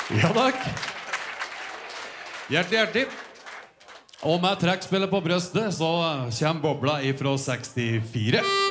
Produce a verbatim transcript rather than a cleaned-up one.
Ja, takk. Hjertelig, hjertelig. Og med trekkspillet på brøstet så kommer bobla ifra sekstifire.